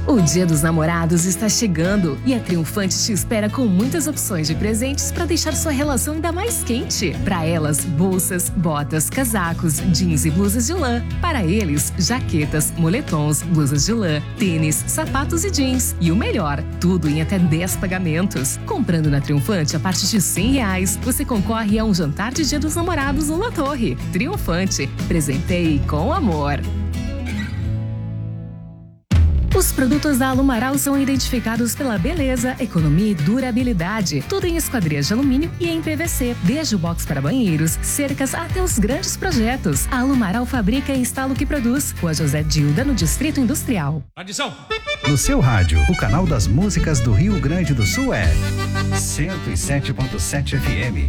O Dia dos Namorados está chegando e a Triunfante te espera com muitas opções de presentes para deixar sua relação ainda mais quente. Para elas, bolsas, botas, casacos, jeans e blusas de lã. Para eles, jaquetas, moletons, blusas de lã, tênis, sapatos e jeans. E o melhor, tudo em até 10 pagamentos. Comprando na Triunfante a partir de R$100, você concorre a um jantar de Dia dos Namorados no La Torre. Triunfante, presenteie com amor. Os produtos da Alumaral são identificados pela beleza, economia e durabilidade. Tudo em esquadrias de alumínio e em PVC. Desde o box para banheiros, cercas até os grandes projetos. A Alumaral fabrica e instala o que produz. Rua José Dilda, no Distrito Industrial. Adição! No seu rádio, o canal das músicas do Rio Grande do Sul é 107.7 FM.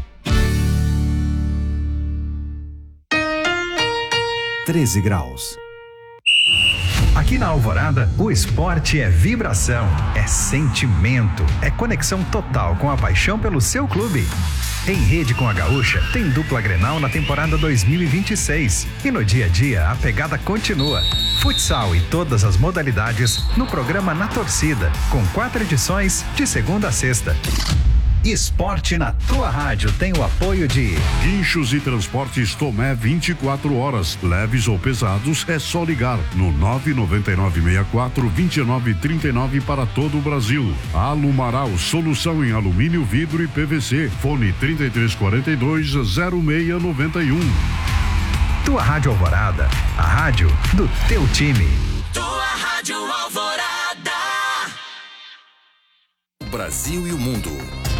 13 graus. Aqui na Alvorada, o esporte é vibração, é sentimento, é conexão total com a paixão pelo seu clube. Em rede com a Gaúcha, tem dupla Grenal na temporada 2026. E no dia a dia, a pegada continua. Futsal e todas as modalidades no programa Na Torcida, com 4 edições de segunda a sexta. Esporte na tua rádio tem o apoio de Guinchos e Transportes Tomé 24 horas. Leves ou pesados, é só ligar no 99964-2939 para todo o Brasil. Alumaral, solução em alumínio, vidro e PVC. Fone 3342-0691. Tua Rádio Alvorada, a rádio do teu time. Tua Rádio Alvorada. Brasil e o mundo.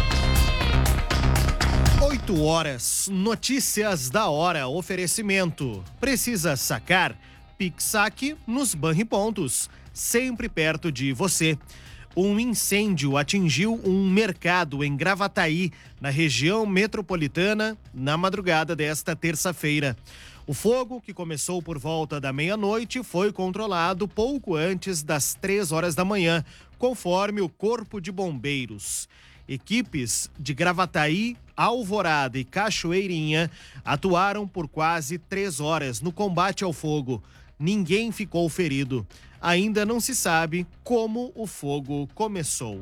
8 horas, notícias da hora, oferecimento. Precisa sacar? Pix-saque nos Banripontos, sempre perto de você. Um incêndio atingiu um mercado em Gravataí, na região metropolitana, na madrugada desta terça-feira. O fogo, que começou por volta da meia-noite, foi controlado pouco antes das 3 horas da manhã, conforme o Corpo de Bombeiros. Equipes de Gravataí, Alvorada e Cachoeirinha atuaram por quase 3 horas no combate ao fogo. Ninguém ficou ferido. Ainda não se sabe como o fogo começou.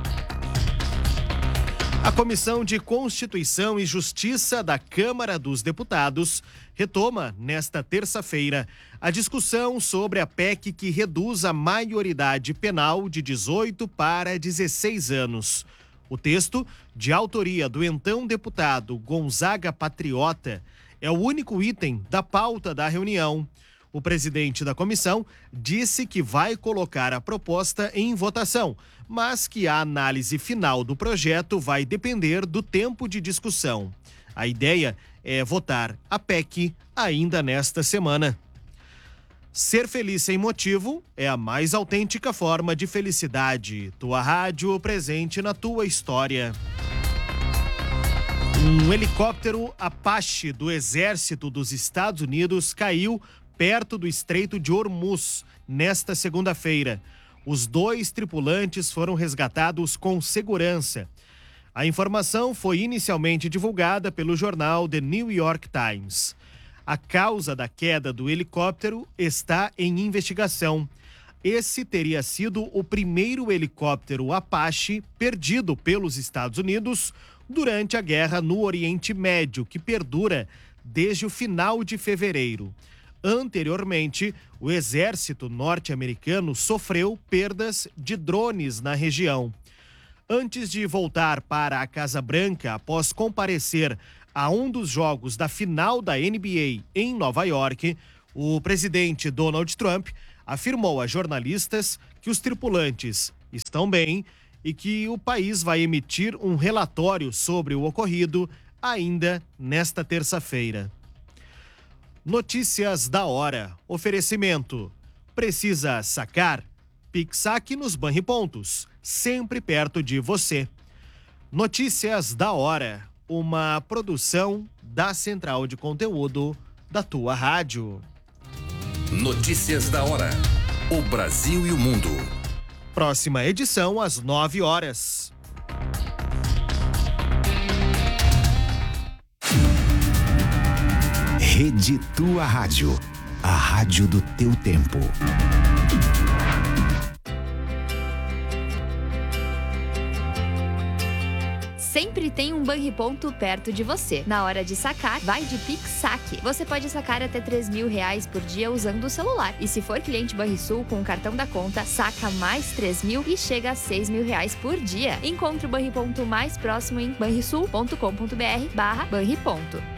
A Comissão de Constituição e Justiça da Câmara dos Deputados retoma, nesta terça-feira, a discussão sobre a PEC que reduz a maioridade penal de 18 para 16 anos. O texto, de autoria do então deputado Gonzaga Patriota, é o único item da pauta da reunião. O presidente da comissão disse que vai colocar a proposta em votação, mas que a análise final do projeto vai depender do tempo de discussão. A ideia é votar a PEC ainda nesta semana. Ser feliz sem motivo é a mais autêntica forma de felicidade. Tua rádio presente na tua história. Um helicóptero Apache do Exército dos Estados Unidos caiu perto do Estreito de Hormuz nesta segunda-feira. Os 2 tripulantes foram resgatados com segurança. A informação foi inicialmente divulgada pelo jornal The New York Times. A causa da queda do helicóptero está em investigação. Esse teria sido o primeiro helicóptero Apache perdido pelos Estados Unidos durante a guerra no Oriente Médio, que perdura desde o final de fevereiro. Anteriormente, o exército norte-americano sofreu perdas de drones na região. Antes de voltar para a Casa Branca após comparecer a um dos jogos da final da NBA em Nova York, o presidente Donald Trump afirmou a jornalistas que os tripulantes estão bem e que o país vai emitir um relatório sobre o ocorrido ainda nesta terça-feira. Notícias da hora. Oferecimento. Precisa sacar? Pix-saque nos Banripontos, sempre perto de você. Notícias da hora. Uma produção da Central de Conteúdo da tua rádio. Notícias da hora. O Brasil e o mundo. Próxima edição às 9 horas. Rede Tua Rádio, a rádio do teu tempo. Sempre tem um Banriponto perto de você. Na hora de sacar, vai de Pix Saque. Você pode sacar até R$3.000 por dia usando o celular. E se for cliente Banrisul com o cartão da conta, saca mais R$3.000 e chega a R$6.000 por dia. Encontre o Banriponto mais próximo em banrisul.com.br/Banriponto.